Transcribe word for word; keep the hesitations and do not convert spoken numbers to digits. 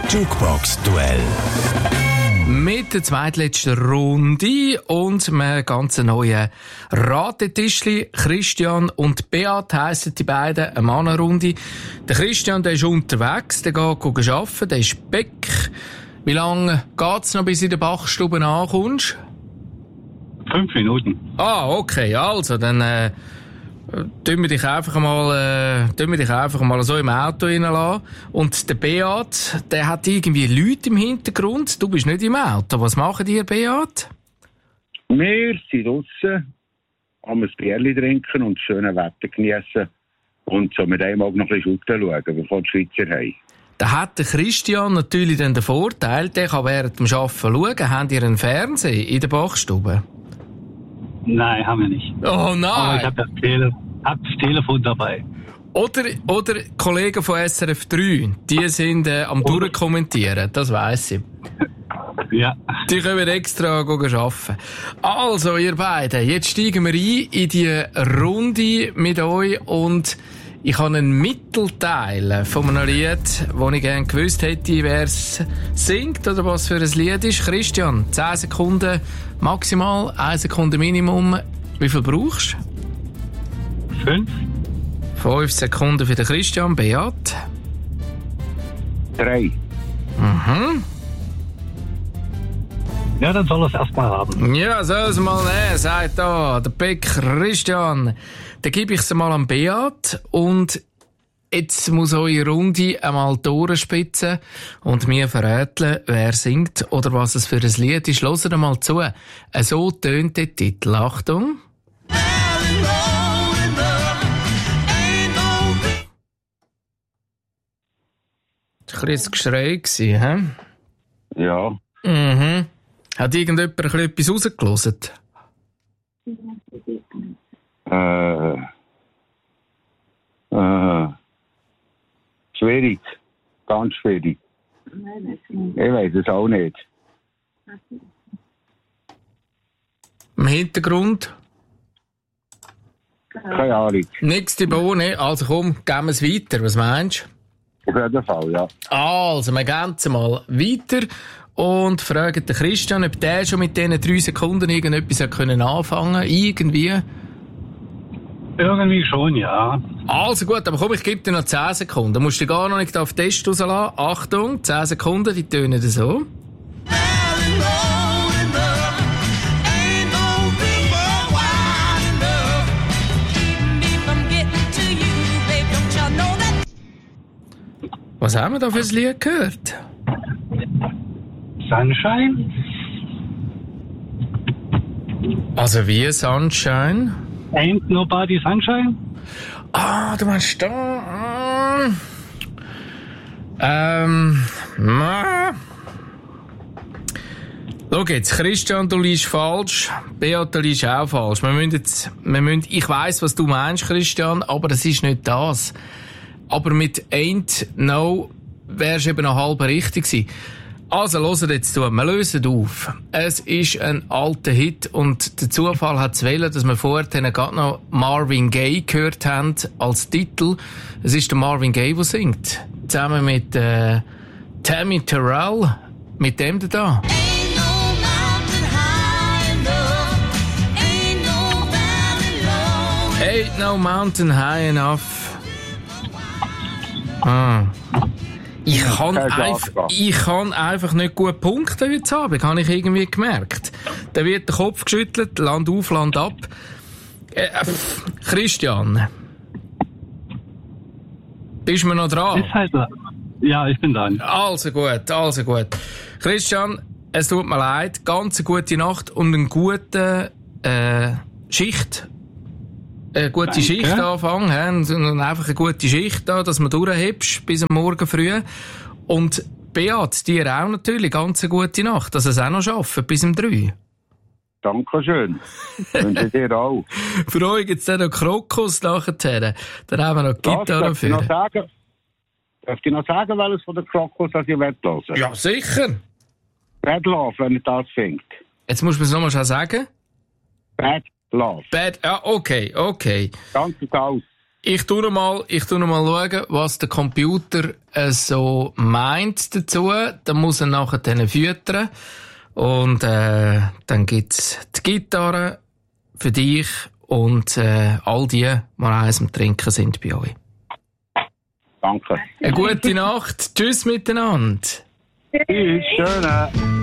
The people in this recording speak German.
Jukebox-Duell. Mit der zweitletzten Runde und einem ganz neuen Ratetischli. Christian und Beat heissen die beiden, eine Mannenrunde. Der Christian, der ist unterwegs, der geht arbeiten, der ist Beck. Wie lange geht's noch, bis du in der Bachstube ankommst? Fünf Minuten. Ah, okay, also, dann, äh, tun wir dich einfach mal, äh, tun wir dich einfach mal so im Auto reinlassen. Und der Beat, der hat irgendwie Leute im Hintergrund. Du bist nicht im Auto. Was machen die, Beat? Wir sind draussen, haben ein Bierchen trinken und das schöne Wetter geniessen. Und so mit einem Auge noch ein bisschen schauen, bevor die Schweizer haben. Da hat der Christian natürlich dann den Vorteil, der kann während dem Arbeiten schauen. Habt ihr einen Fernseher in der Bachstube? Nein, haben wir nicht. Oh nein! Aber ich habe das, Tele- hab das Telefon dabei. Oder, oder Kollegen von S R F drei, die sind äh, am Durchkommentieren, das weiss ich. Ja. Die können extra arbeiten. Also, ihr beiden, jetzt steigen wir ein in die Runde mit euch und ich habe einen Mittelteil von einem Lied, wo ich gerne gewusst hätte, wer es singt oder was für ein Lied ist. Christian, zehn Sekunden maximal, eine Sekunde Minimum. Wie viel brauchst du? Fünf. Fünf Sekunden für den Christian. Beat? Drei. Mhm. Ja, dann soll er es erstmal haben. Ja, soll es mal nehmen, sagt da der Beck Christian. Dann gebe ich es mal an Beat und jetzt muss eure Runde einmal durchspitzen und mir verraten, wer singt oder was es für ein Lied ist. Hört mal zu. So tönt der Titel. Achtung. Das war ein bisschen Geschrei, hä? Ja. Mhm. Hat irgendjemand ein etwas rausgelassen? Äh. Äh. Schwierig. Ganz schwierig. Ich weiß es auch nicht. Im Hintergrund? Keine Ahnung. Nächste Bohne. Also komm, gehen wir es weiter. Was meinst Auf jeden Fall, ja. du? Also, wir gehen es mal weiter und fragen den Christian, ob der schon mit diesen drei Sekunden irgendetwas hat können anfangen. Irgendwie. Irgendwie schon, ja. Also gut, aber komm, ich gebe dir noch zehn Sekunden. Du musst dich gar noch nicht auf den Test rauslassen. Achtung, zehn Sekunden, die tönen so. Was haben wir da für ein Lied gehört? Sunshine? Also wie Sunshine? Ain't Nobody Sunshine? Ah, du meinst da... Ähm... Na. Schau jetzt, Christian, du liegst falsch. Beat, du liegst auch falsch. Wir müssen jetzt... Wir müssen, ich weiss, was du meinst, Christian, aber das ist nicht das. Aber mit Ain't No wärst du eben noch halb richtig gewesen. Also, hört jetzt zu. Wir lösen auf. Es ist ein alter Hit und der Zufall hat es wollen, dass wir vorher gerade noch Marvin Gaye gehört haben als Titel. Es ist der Marvin Gaye, der singt. Zusammen mit äh, Tammy Terrell. Mit dem da. Ain't no mountain high enough. Ah. Ich kann, einf- ich kann einfach nicht gut punkten heute Abend, habe ich irgendwie gemerkt. Da wird der Kopf geschüttelt, Land auf, Land ab. Äh, pff, Christian. Bist du mir noch dran? Ist halt, ja, ich bin dran. Also gut, also gut. Christian, es tut mir leid, ganz eine gute Nacht und eine gute äh, Schicht. Eine gute Danke. Schicht anfangen, he? Und einfach eine gute Schicht da, dass du durchhebst bis am Morgen früh. Und Beat, dir auch natürlich ganz eine gute Nacht, dass ihr es auch noch schafft, bis um drei. Dankeschön. Wünsche dir auch. Für euch gibt es dann noch Krokus nachher. Dann haben wir noch Gitarre Darf ich noch dafür. sagen, darf ich noch sagen, welches von der Krokus das ihr hören wollt? Ja, sicher. Bad Love, wenn ihr das findet. Jetzt muss man es nochmal schon sagen. Bad Love. Bad, ja, okay, okay. Ganz aus. Ich tu noch mal, ich tu noch mal schauen, was der Computer äh, so meint dazu. Dann muss er nachher dann füttern. Und äh, dann gibt's die Gitarre für dich und äh, all die, die eins am Trinken sind bei euch. Danke. Eine gute Nacht. Tschüss miteinander. Tschüss. Schöne.